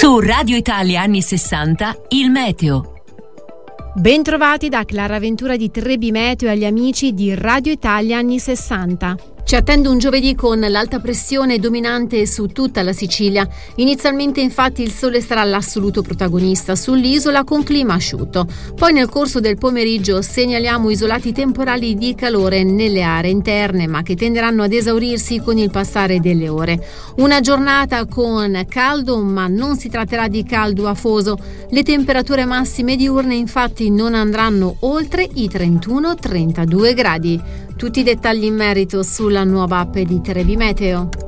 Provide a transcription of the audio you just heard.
Su Radio Italia anni 60, il meteo. Bentrovati da Clara Ventura di Trebi Meteo e agli amici di Radio Italia anni 60. Ci attende un giovedì con l'alta pressione dominante su tutta la Sicilia. Inizialmente infatti il sole sarà l'assoluto protagonista sull'isola con clima asciutto. Poi nel corso del pomeriggio segnaliamo isolati temporali di calore nelle aree interne, ma che tenderanno ad esaurirsi con il passare delle ore. Una giornata con caldo, ma non si tratterà di caldo afoso. Le temperature massime diurne infatti non andranno oltre i 31-32 gradi. Tutti i dettagli in merito sulla nuova app di Trebi Meteo.